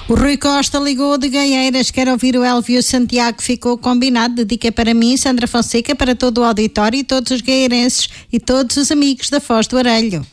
O Rui Costa ligou de Gaieiras, quer ouvir o Elvio Santiago, ficou combinado, dedica para mim, Sandra Fonseca, para todo o auditório e todos os gaieirenses e todos os amigos da Foz do Arelho.